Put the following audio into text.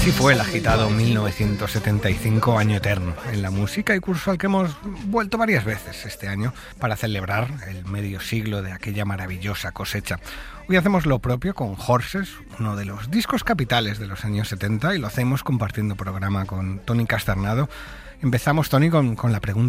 Así fue el agitado 1975, año eterno en la música y curso al que hemos vuelto varias veces este año para celebrar el medio siglo de aquella maravillosa cosecha. Hoy hacemos lo propio con Horses, uno de los discos capitales de los años 70, y lo hacemos compartiendo programa con Tony Casternado. Empezamos, Tony, con la pregunta